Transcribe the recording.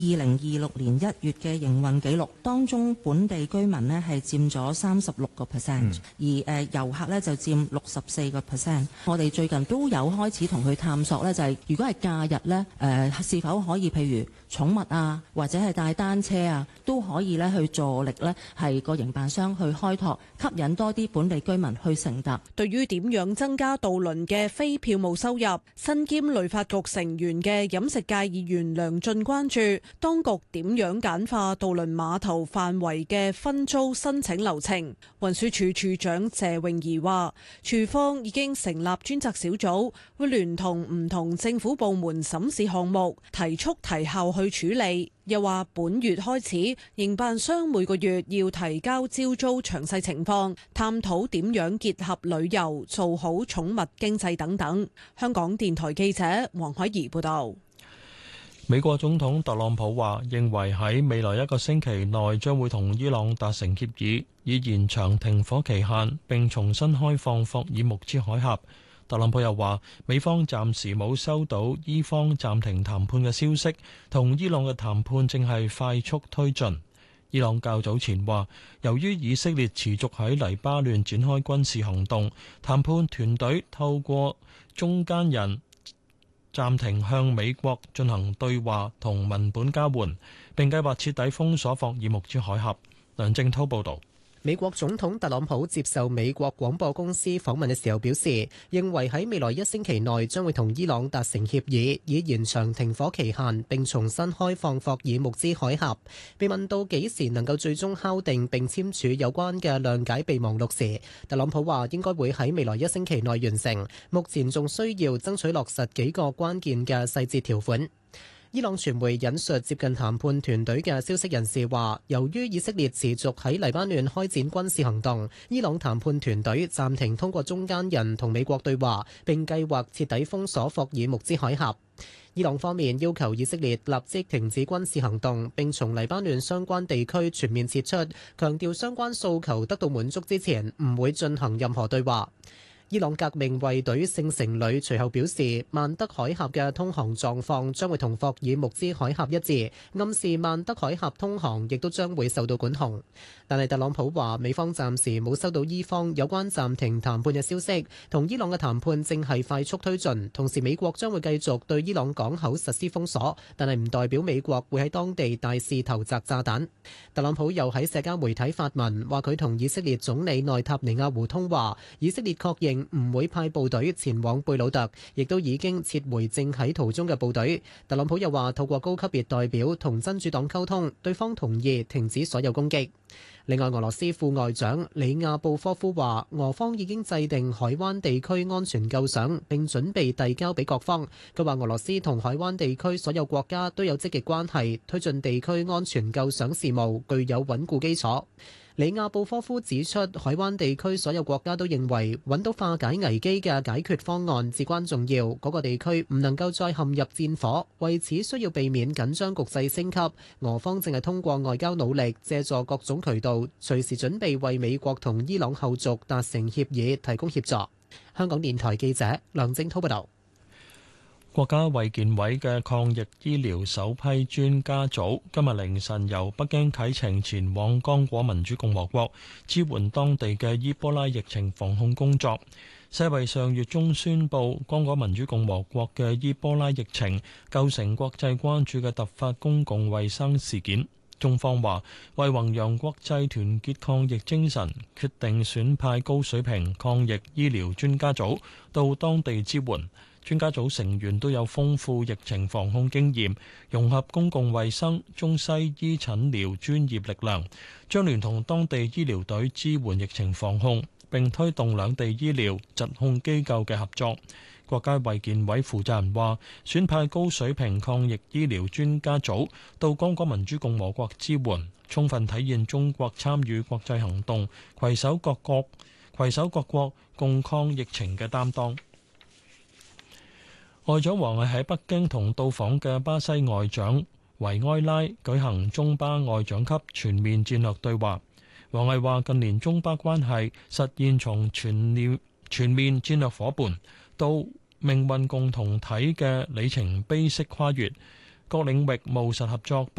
2026年1月嘅營運記錄當中，本地居民呢係佔咗36%，而遊客呢就佔64%。我哋最近都有開始同佢探索呢，就係如果係假日呢，是否可以譬如寵物啊，或者係帶單車啊，都可以呢去助力呢係個營辦商去開拓，吸引多啲本地居民去乘搭。 對於點樣增加渡輪嘅非票務收入，身兼旅發局成員嘅飲食界議員梁進關注當局點樣簡化渡輪碼頭範圍嘅分租申請流程。運輸署署長謝詠儀話，署方已經成立專責小組，會聯同唔同政府部門審視項目，提速提效去處理。又話本月開始，營辦商每個月要提交招租詳細情況，探討點樣結合旅遊，做好寵物經濟等等。香港電台記者黃海怡報導。 美國總統特朗普話，認為喺未來1個星期內將會同伊朗達成協議，以延長停火期限並重新開放霍爾木茲海峽。特朗普又話，美方暫時冇收到伊方暫停談判嘅消息，同伊朗嘅談判正係快速推進。伊朗較早前話，由於以色列持續喺黎巴嫩展開軍事行動，談判團隊透過中間人暫停向美國進行對話同文本交換，並計劃徹底封鎖霍爾木茲海峽。梁正滔報導。 美國總統特朗普接受美國廣播公司訪問嘅時候表示，認為喺未來1星期內將會同伊朗達成協議，以延長停火期限並重新開放霍爾木茲海峽。被問到幾時能夠最終敲定並簽署有關嘅諒解備忘錄時，特朗普話應該會喺未來1星期內完成，目前仲需要爭取落實幾個關鍵嘅細節條款。伊朗傳媒引述接近談判團隊嘅消息人士話，由於以色列持續喺黎巴嫩開展軍事行動，伊朗談判團隊暫停通過中間人同美國對話，並計劃徹底封鎖霍爾木茲海峽。伊朗方面要求以色列立即停止軍事行動，並從黎巴嫩相關地區全面撤出，強調相關訴求得到滿足之前，唔會進行任何對話。伊朗革命衛隊聖城旅隨後表示，曼德海峽嘅通航狀況將會同霍爾木茲海峽一致，暗示曼德海峽通航亦都將會受到管控。但係特朗普話，美方暫時冇收到伊方有關暫停談判嘅消息，同伊朗嘅談判正係快速推進。同時，美國將會繼續對伊朗港口實施封鎖，但係唔代表美國會喺當地大肆投擲炸彈。特朗普又喺社交媒體發文，話佢同以色列總理內塔尼亞胡通話，以色列確認唔會派部隊前往貝魯特，亦都已經撤回正喺途中嘅部隊。特朗普又話，透過高級別代表同真主黨溝通，對方同意停止所有攻擊。另外，俄羅斯副外長里亞布科夫話，俄方已經制定海灣地區安全構想，並準備遞交俾各方。佢話，俄羅斯同海灣地區所有國家都有積極關係，推進地區安全構想事務具有穩固基礎。里亞布科夫指出，海灣地區所有國家都認為揾到化解危機嘅解決方案至關重要，嗰個地區唔能夠再陷入戰火，為此需要避免緊張局勢升級。俄方正係通過外交努力，借助各種渠道，隨時準備為美國同伊朗後續達成協議提供協助。香港電台記者梁正滔報道。 國家衛健委嘅抗疫醫療首批專家組今日凌晨由北京啟程前往剛果民主共和國，支援當地嘅伊波拉疫情防控工作。世衛上月中宣布，剛果民主共和國嘅伊波拉疫情構成國際關注嘅突發公共衛生事件。中方話，為弘揚國際團結抗疫精神，決定選派高水平抗疫醫療專家組到當地支援。專家組成員都有豐富疫情防控經驗，融合公共衛生、中西醫診療專業力量，將聯同當地醫療隊支援疫情防控，並推動兩地醫療疾控機構嘅合作。國家衛健委負責人話，選派高水平抗疫醫療專家組到剛果民主共和國支援，充分體現中國參與國際行動、攜手各國共抗疫情嘅擔當。外長王毅喺北京同到訪嘅巴西外長維埃拉舉行中巴外長級全面戰略對話。王毅話，近年中巴關係實現從全面戰略夥伴到命運共同體嘅里程碑式跨越， 各領域務實合作